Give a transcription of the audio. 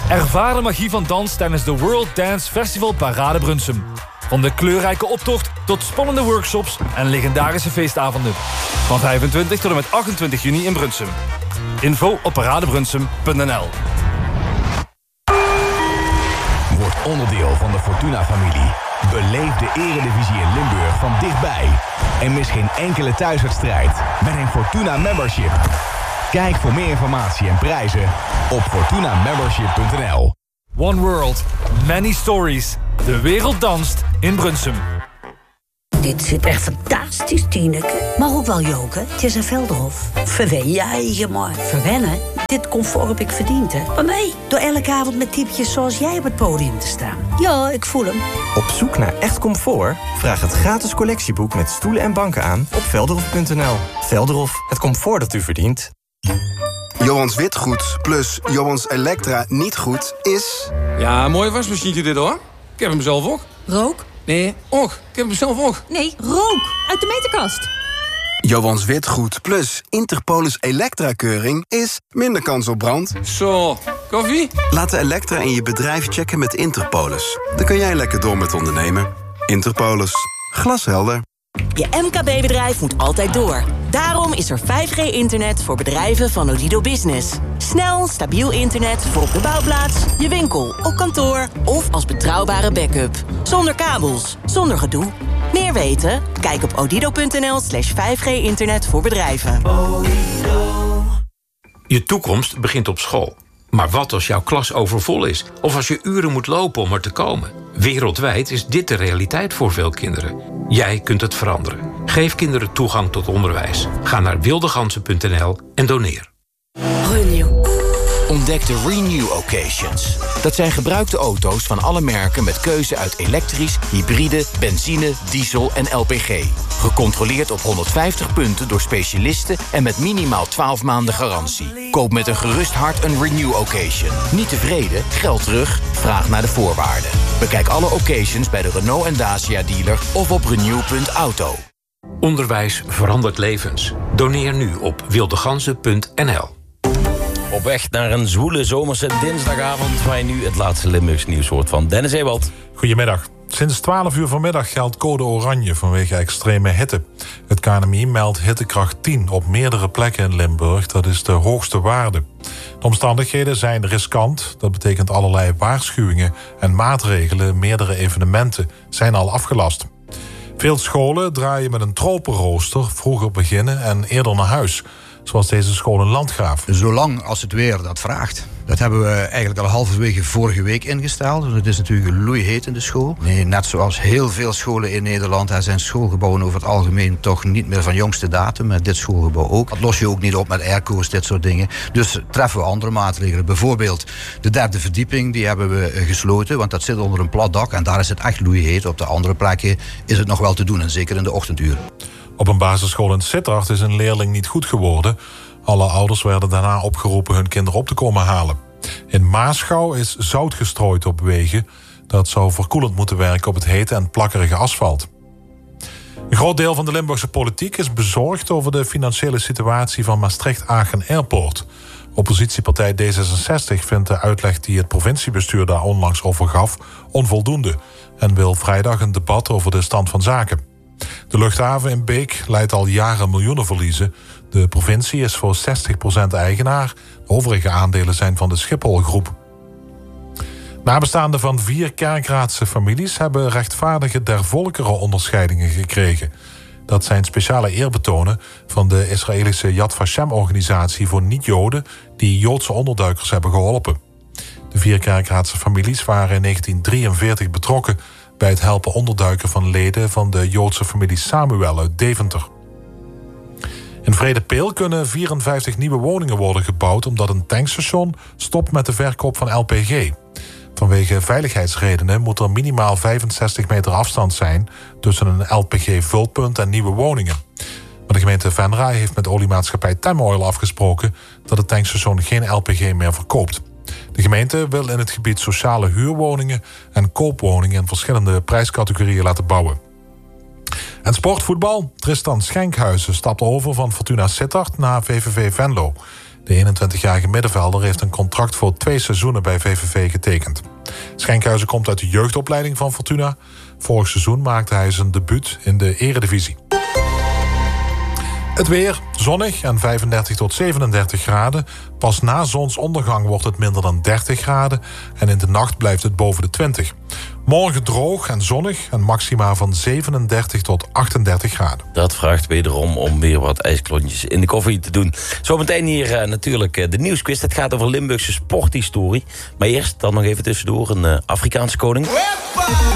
Ervaar de magie van dans tijdens de World Dance Festival Parade Brunsum. Van de kleurrijke optocht tot spannende workshops en legendarische feestavonden. Van 25 tot en met 28 juni in Brunsum. Info op paradebrunsum.nl. Word onderdeel van de Fortuna-familie. Beleef de Eredivisie in Limburg van dichtbij. En mis geen enkele thuiswedstrijd met een Fortuna Membership. Kijk voor meer informatie en prijzen op fortunamembership.nl. One World, many stories. De wereld danst in Brunsum. Dit zit echt fantastisch, Tineke. Maar ook wel Joke. Het is een Velderhof. Verwen je eigen maar. Verwennen? Dit comfort heb ik verdiend, hè. Maar nee, door elke avond met typjes zoals jij op het podium te staan. Ja, ik voel hem. Op zoek naar echt comfort? Vraag het gratis collectieboek met stoelen en banken aan op velderhof.nl. Velderhof, het comfort dat u verdient. Johans Witgoed plus Johans Elektra niet goed is... Ja, een mooi wasmachientje dit hoor. Ik heb hem zelf ook. Rook? Nee, ook. Ik heb hem zelf ook. Nee, rook. Uit de meterkast. Johans Witgoed plus Interpolis Elektra-keuring is minder kans op brand. Zo, koffie? Laat de Elektra in je bedrijf checken met Interpolis. Dan kun jij lekker door met ondernemen. Interpolis. Glashelder. Je MKB-bedrijf moet altijd door. Daarom is er 5G-internet voor bedrijven van Odido Business. Snel, stabiel internet voor op de bouwplaats, je winkel, op kantoor of als betrouwbare backup. Zonder kabels, zonder gedoe. Meer weten? Kijk op odido.nl/5G-internet voor bedrijven. Je toekomst begint op school. Maar wat als jouw klas overvol is? Of als je uren moet lopen om er te komen? Wereldwijd is dit de realiteit voor veel kinderen. Jij kunt het veranderen. Geef kinderen toegang tot onderwijs. Ga naar wildegansen.nl en doneer. Renew. Ontdek de Renew Occasions. Dat zijn gebruikte auto's van alle merken met keuze uit elektrisch, hybride, benzine, diesel en LPG. Gecontroleerd op 150 punten door specialisten en met minimaal 12 maanden garantie. Koop met een gerust hart een Renew Occasion. Niet tevreden? Geld terug? Vraag naar de voorwaarden. Bekijk alle occasions bij de Renault en Dacia dealer of op renew.auto. Onderwijs verandert levens. Doneer nu op wildegansen.nl. Op weg naar een zwoele zomerse dinsdagavond, waar je nu het laatste Limburgs nieuws hoort van Dennis Ewald. Goedemiddag. Sinds 12 uur vanmiddag geldt code oranje vanwege extreme hitte. Het KNMI meldt hittekracht 10 op meerdere plekken in Limburg. Dat is de hoogste waarde. De omstandigheden zijn riskant. Dat betekent allerlei waarschuwingen en maatregelen. Meerdere evenementen zijn al afgelast. Veel scholen draaien met een tropenrooster, vroeger beginnen en eerder naar huis. Zoals deze school in Landgraaf. Zolang als het weer dat vraagt. Dat hebben we eigenlijk al halverwege vorige week ingesteld. Het is natuurlijk loeiheet in de school. Nee, net zoals heel veel scholen in Nederland zijn schoolgebouwen over het algemeen toch niet meer van jongste datum. Met dit schoolgebouw ook. Dat los je ook niet op met airco's, dit soort dingen. Dus treffen we andere maatregelen. Bijvoorbeeld de 3e verdieping, die hebben we gesloten. Want dat zit onder een plat dak en daar is het echt loeiheet. Op de andere plekken is het nog wel te doen. En zeker in de ochtenduren. Op een basisschool in Sittard is een leerling niet goed geworden. Alle ouders werden daarna opgeroepen hun kinderen op te komen halen. In Maasgouw is zout gestrooid op wegen. Dat zou verkoelend moeten werken op het hete en plakkerige asfalt. Een groot deel van de Limburgse politiek is bezorgd over de financiële situatie van Maastricht-Aachen Airport. Oppositiepartij D66 vindt de uitleg die het provinciebestuur daar onlangs over gaf onvoldoende en wil vrijdag een debat over de stand van zaken. De luchthaven in Beek leidt al jaren miljoenen verliezen. De provincie is voor 60% eigenaar. De overige aandelen zijn van de Schiphol-groep. Nabestaanden van 4 kerkraadse families hebben rechtvaardige der volkeren onderscheidingen gekregen. Dat zijn speciale eerbetonen van de Israëlische Yad Vashem-organisatie voor niet-Joden die Joodse onderduikers hebben geholpen. De 4 kerkraadse families waren in 1943 betrokken bij het helpen onderduiken van leden van de Joodse familie Samuel uit Deventer. In Vredepeel kunnen 54 nieuwe woningen worden gebouwd omdat een tankstation stopt met de verkoop van LPG. Vanwege veiligheidsredenen moet er minimaal 65 meter afstand zijn tussen een LPG-vulpunt en nieuwe woningen. Maar de gemeente Venray heeft met oliemaatschappij Tamoil afgesproken dat het tankstation geen LPG meer verkoopt. De gemeente wil in het gebied sociale huurwoningen en koopwoningen in verschillende prijscategorieën laten bouwen. En sportvoetbal. Tristan Schenkhuizen stapt over van Fortuna Sittard naar VVV Venlo. De 21-jarige middenvelder heeft een contract voor 2 seizoenen bij VVV getekend. Schenkhuizen komt uit de jeugdopleiding van Fortuna. Vorig seizoen maakte hij zijn debuut in de Eredivisie. Het weer, zonnig en 35 tot 37 graden. Pas na zonsondergang wordt het minder dan 30 graden... en in de nacht blijft het boven de 20. Morgen droog en zonnig en maxima van 37 tot 38 graden. Dat vraagt wederom om weer wat ijsklontjes in de koffie te doen. Zometeen hier natuurlijk de nieuwsquiz. Het gaat over Limburgse sporthistorie. Maar eerst dan nog even tussendoor een Afrikaanse koning.